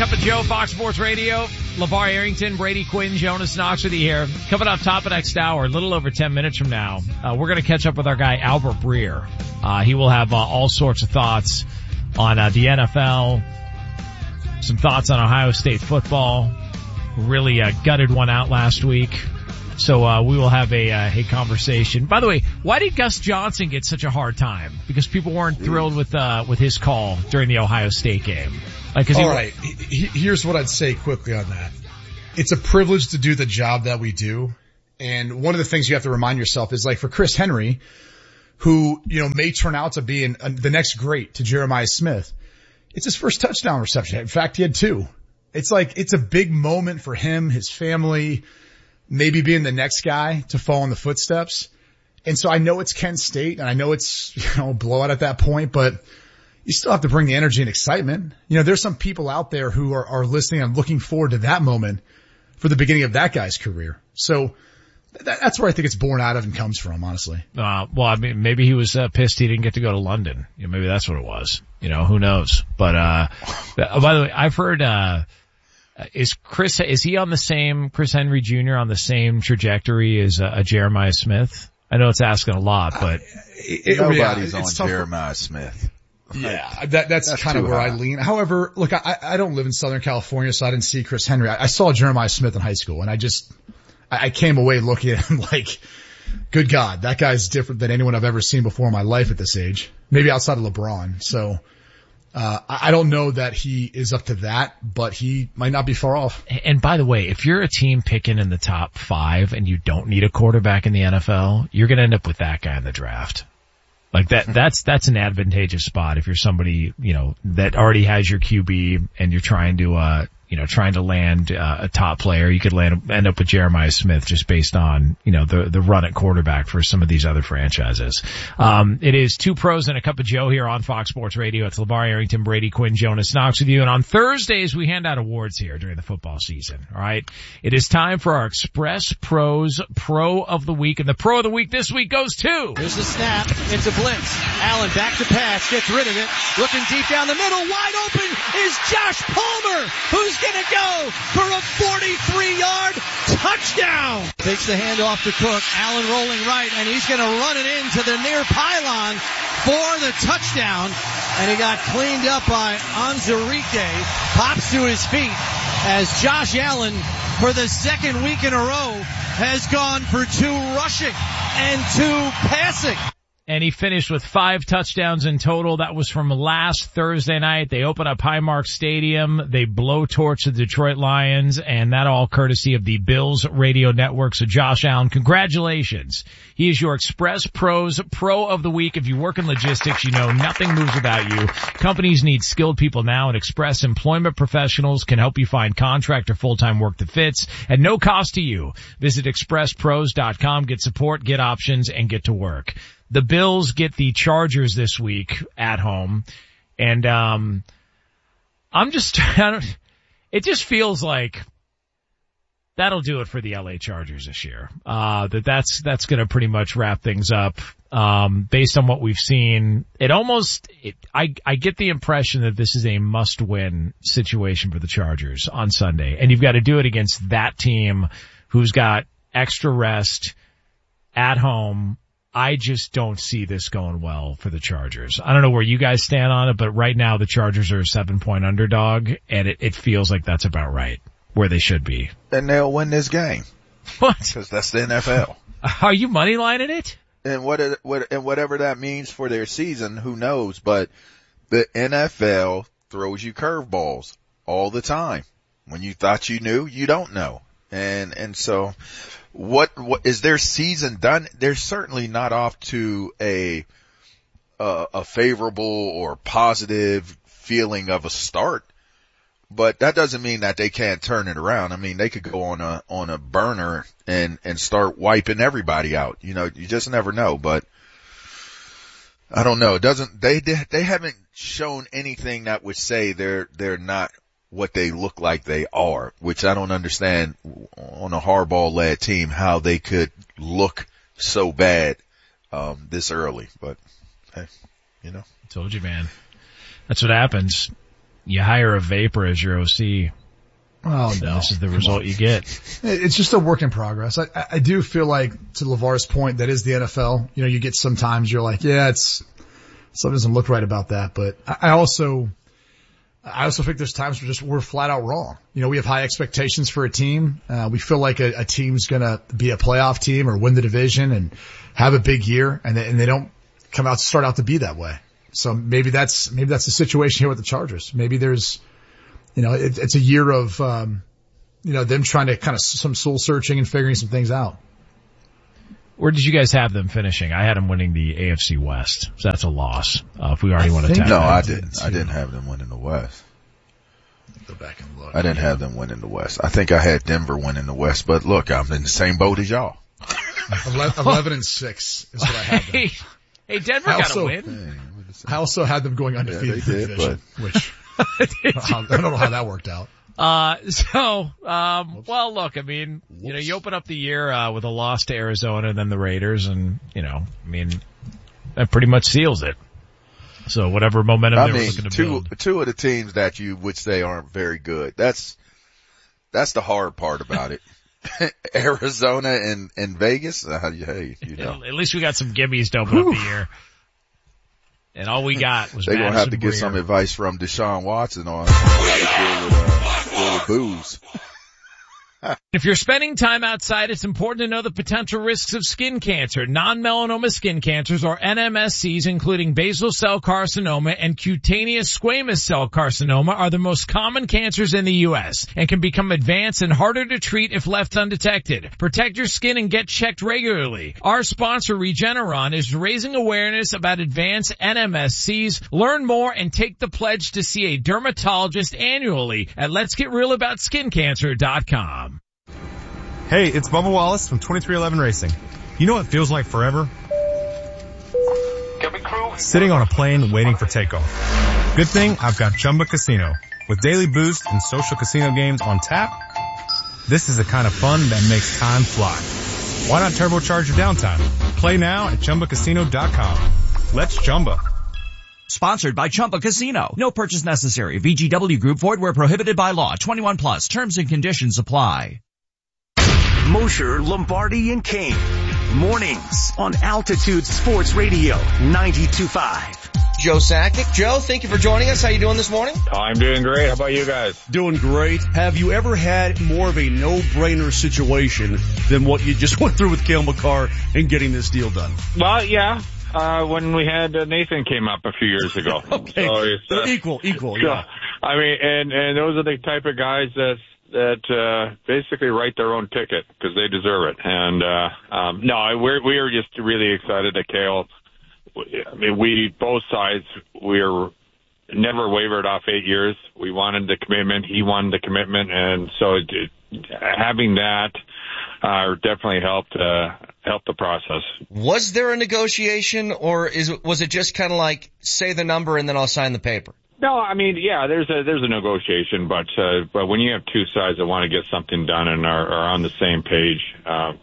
Cup of Joe, Fox Sports Radio. LeVar Arrington, Brady Quinn, Jonas Knox with you here. Coming up top of next hour, a little over 10 minutes from now, we're going to catch up with our guy Albert Breer. He will have all sorts of thoughts on the NFL, some thoughts on Ohio State football. Really gutted one out last week. So we will have a conversation. By the way, why did Gus Johnson get such a hard time? Because people weren't thrilled with his call during the Ohio State game. All right. Here's what I'd say quickly on that. It's a privilege to do the job that we do. And one of the things you have to remind yourself is, like, for Chris Henry, who, may turn out to be the next great to Jeremiah Smith, it's his first touchdown reception. In fact, he had 2. It's like, it's a big moment for him, his family, maybe being the next guy to follow in the footsteps. And so I know it's Kent State and I know it's, blowout at that point, but you still have to bring the energy and excitement. There's some people out there who are listening and looking forward to that moment for the beginning of that guy's career. So that's where I think it's born out of and comes from, honestly. Well, I mean, maybe he was pissed he didn't get to go to London. Maybe that's what it was. Who knows? But, by the way, I've heard, is he on the same, Chris Henry Jr. on the same trajectory as Jeremiah Smith? I know it's asking a lot, but nobody's on Jeremiah Smith. Yeah, that's kind of where I lean. However, look, I don't live in Southern California, so I didn't see Chris Henry. I saw Jeremiah Smith in high school, and I came away looking at him like, good God, that guy's different than anyone I've ever seen before in my life at this age. Maybe outside of LeBron. So, I don't know that he is up to that, but he might not be far off. And by the way, if you're a team picking in the top 5 and you don't need a quarterback in the NFL, you're going to end up with that guy in the draft. Like that's an advantageous spot if you're somebody, that already has your QB and you're trying to land a top player. You could end up with Jeremiah Smith just based on, the run at quarterback for some of these other franchises. It is 2 pros and a cup of Joe here on Fox Sports Radio. It's LeVar Arrington, Brady Quinn, Jonas Knox with you. And on Thursdays, we hand out awards here during the football season. All right. It is time for our Express Pros Pro of the Week. And the Pro of the Week this week goes to... Here's the snap. It's a blitz. Allen back to pass. Gets rid of it. Looking deep down the middle. Wide open is Josh Palmer, who's going to go for a 43-yard touchdown. Takes the handoff to Cook. Allen rolling right, and he's going to run it into the near pylon for the touchdown. And he got cleaned up by Anzarike. Pops to his feet as Josh Allen, for the second week in a row, has gone for 2 rushing and 2 passing. And he finished with 5 touchdowns in total. That was from last Thursday night. They open up Highmark Stadium. They blow torch the Detroit Lions, and that all courtesy of the Bills Radio Network. So Josh Allen, congratulations. He is your Express Pros Pro of the Week. If you work in logistics, nothing moves without you. Companies need skilled people now, and Express Employment Professionals can help you find contract or full-time work that fits at no cost to you. Visit expresspros.com, get support, get options, and get to work. The Bills get the Chargers this week at home, and it just feels like that'll do it for the LA Chargers this year. That's going to pretty much wrap things up. Based on what we've seen, I get the impression that this is a must-win situation for the Chargers on Sunday, and you've got to do it against that team who's got extra rest at home. I just don't see this going well for the Chargers. I don't know where you guys stand on it, but right now the Chargers are a 7-point underdog, and it feels like that's about right where they should be. And they'll win this game. What? Because that's the NFL. Are you moneylining it? And whatever that means for their season, who knows? But the NFL throws you curveballs all the time. When you thought you knew, you don't know. And so what is their season done? They're certainly not off to a favorable or positive feeling of a start, but that doesn't mean that they can't turn it around. I mean, they could go on a burner and start wiping everybody out. You just never know, but I don't know. They haven't shown anything that would say they're not what they look like they are, which I don't understand on a Harbaugh-led team how they could look so bad this early. But hey, Told you, man. That's what happens. You hire a vapor as your OC. Oh no. This is the result you get. It's just a work in progress. I do feel like, to LeVar's point, that is the NFL. You know, you get sometimes you're like, yeah, something doesn't look right about that. But I also think there's times we're flat out wrong. You know, we have high expectations for a team. We feel like a team's gonna be a playoff team or win the division and have a big year, and they don't start out to be that way. So maybe that's the situation here with the Chargers. Maybe there's, you know, it's a year of, you know, them trying to kind of some soul searching and figuring some things out. Where did you guys have them finishing? I had them winning the AFC West, so that's a loss. If we already want to tap No, I didn't. I didn't have them winning the West. Go back and look. I didn't have them winning the West. I think I had Denver winning the West, but look, I'm in the same boat as y'all. 11-6 is what I had them. Hey, Denver got a win. I also had them going undefeated in the division, which I don't know how that worked out. Well, look, I mean, you know, you open up the year, with a loss to Arizona and then the Raiders, and, you know, I mean, that pretty much seals it. So whatever momentum they were looking to build. Two of the teams that you would say aren't very good. That's the hard part about it. Arizona and Vegas. Hey, you know. At least we got some gimmies to open up the year. And all we got was they're going to have to get some advice from Deshaun Watson on how to deal with booze. If you're spending time outside, it's important to know the potential risks of skin cancer. Non-melanoma skin cancers, or NMSCs, including basal cell carcinoma and cutaneous squamous cell carcinoma, are the most common cancers in the U.S. and can become advanced and harder to treat if left undetected. Protect your skin and get checked regularly. Our sponsor, Regeneron, is raising awareness about advanced NMSCs. Learn more and take the pledge to see a dermatologist annually at letsgetrealaboutSkinCancer.com. Hey, it's Bubba Wallace from 2311 Racing. You know what feels like forever? Sitting on a plane waiting for takeoff. Good thing I've got Chumba Casino. With daily boost and social casino games on tap, this is the kind of fun that makes time fly. Why not turbocharge your downtime? Play now at ChumbaCasino.com. Let's Chumba. Sponsored by Chumba Casino. No purchase necessary. VGW Group. Void where prohibited by law. 21 plus. Terms and conditions apply. Mosher, Lombardi, and Kane. Mornings on Altitude Sports Radio 92.5. Joe Sakic. Joe, thank you for joining us. How you doing this morning? I'm doing great. How about you guys? Doing great. Have you ever had more of a no-brainer situation than what you just went through with Cale Makar and getting this deal done? Well, yeah. When we had Nathan came up a few years ago. Okay. So it's, equal, so, yeah. I mean, and those are the type of guys that basically write their own ticket because they deserve it. And no, we are just really excited that Cale. I mean, both sides, we're never wavered off 8 years. We wanted the commitment. He wanted the commitment, and so having that definitely helped the process. Was there a negotiation, or was it just kind of like say the number and then I'll sign the paper? No, I mean, yeah, there's a negotiation, but when you have two sides that want to get something done and are on the same page,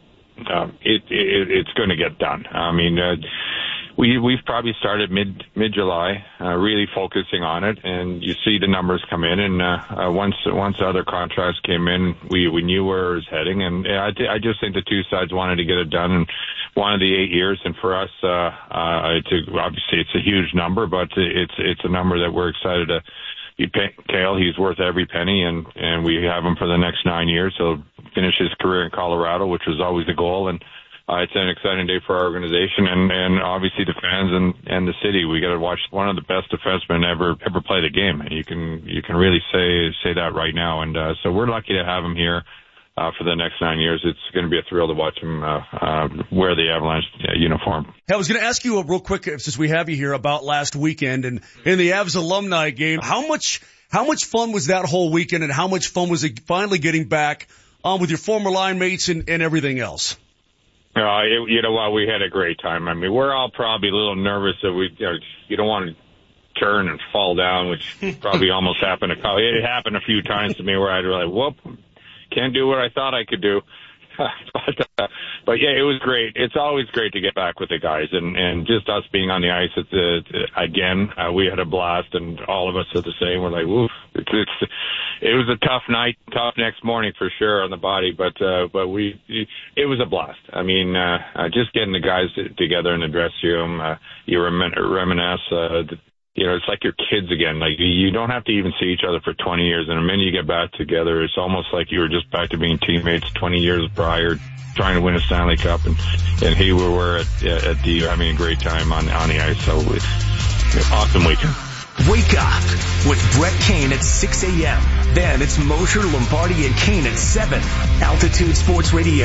it's going to get done. I mean, we've probably started mid-July, really focusing on it, and you see the numbers come in, and once other contracts came in, we knew where it was heading, and I just think the two sides wanted to get it done and wanted the 8 years, and for us, obviously it's a huge number, but it's a number that we're excited to be paying Cale. He's worth every penny, and we have him for the next 9 years. He'll finish his career in Colorado, which was always the goal, and it's an exciting day for our organization and obviously the fans and the city. We got to watch one of the best defensemen ever play the game. And you can really say that right now. And so we're lucky to have him here for the next 9 years. It's going to be a thrill to watch him wear the Avalanche uniform. Hey, I was going to ask you real quick, since we have you here, about last weekend and in the Avs alumni game. How much fun was that whole weekend, and how much fun was it finally getting back on with your former line mates and everything else? You know what? We had a great time. I mean, we're all probably a little nervous that you don't want to turn and fall down, which probably almost happened. It happened a few times to me where I'd be like, whoop, can't do what I thought I could do. But But yeah, it was great. It's always great to get back with the guys, and just us being on the ice again. We had a blast, and all of us are the same. We're like, woof. It was a tough night, tough next morning for sure on the body, but it was a blast. I mean, just getting the guys together in the dressing room, you reminisce. It's like your kids again. Like, you don't have to even see each other for 20 years, and the minute you get back together, it's almost like you were just back to being teammates 20 years prior, trying to win a Stanley Cup, and here we were at the having a great time on the ice. So awesome weekend. Wake up with Brett Kane at 6 a.m. Then it's Mosher, Lombardi, and Kane at 7. Altitude Sports Radio,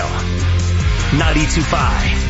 92.5.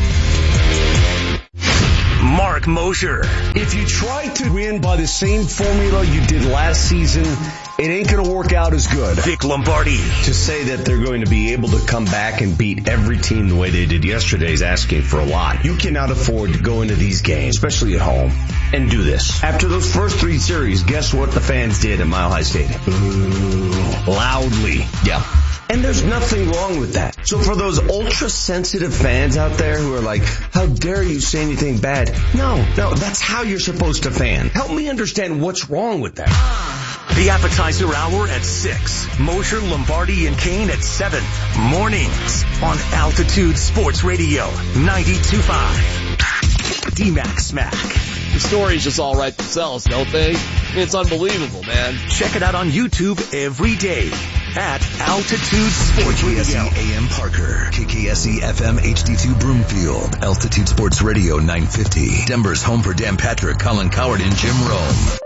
Mark Mosher. If you try to win by the same formula you did last season, it ain't going to work out as good. Vic Lombardi. To say that they're going to be able to come back and beat every team the way they did yesterday is asking for a lot. You cannot afford to go into these games, especially at home, and do this. After those first 3 series, guess what the fans did at Mile High Stadium? Boo. Loudly. Yeah. And there's nothing wrong with that. So for those ultra-sensitive fans out there who are like, how dare you say anything bad? No, that's how you're supposed to fan. Help me understand what's wrong with that. The appetizer hour at 6. Mosher, Lombardi, and Kane at 7. Mornings on Altitude Sports Radio, 92.5. D-Mac Smack. The stories just all write themselves, don't they? I mean, it's unbelievable, man. Check it out on YouTube every day at Altitude Sports Radio. KKSE AM Parker, KKSE FM HD2 Broomfield, Altitude Sports Radio 950. Denver's home for Dan Patrick, Colin Coward, and Jim Rome.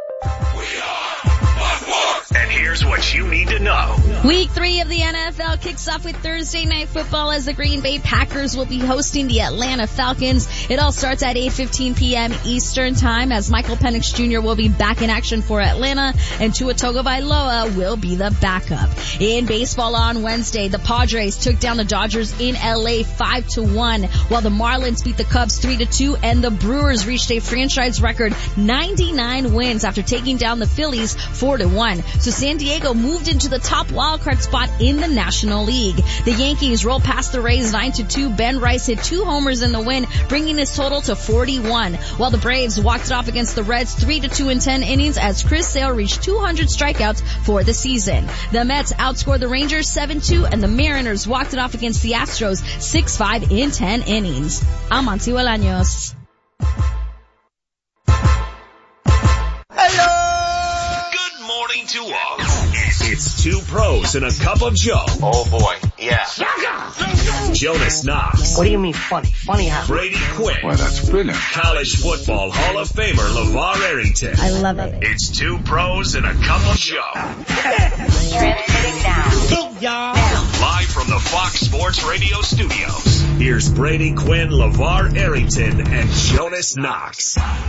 And here's what you need to know. Week 3 of the NFL kicks off with Thursday Night Football as the Green Bay Packers will be hosting the Atlanta Falcons. It all starts at 8:15 p.m. Eastern Time as Michael Penix Jr. will be back in action for Atlanta and Tua Tagovailoa will be the backup. In baseball on Wednesday, the Padres took down the Dodgers in LA 5-1, while the Marlins beat the Cubs 3-2, and the Brewers reached a franchise record 99 wins after taking down the Phillies 4-1. So San Diego moved into the top wildcard spot in the National League. The Yankees rolled past the Rays 9-2. Ben Rice hit 2 homers in the win, bringing his total to 41. While the Braves walked it off against the Reds 3-2 in 10 innings as Chris Sale reached 200 strikeouts for the season. The Mets outscored the Rangers 7-2, and the Mariners walked it off against the Astros 6-5 in 10 innings. I'm Amancio Bolaños. To all. It's 2 pros and a cup of Joe. Oh boy, yeah. Jonas Knox. What do you mean funny? Funny how? Brady Quinn. Well, that's brilliant. College football Hall of Famer LeVar Arrington. I love it. It's 2 pros and a cup of Joe. Transmitting now. Live from the Fox Sports Radio studios. Here's Brady Quinn, LeVar Arrington, and Jonas Knox.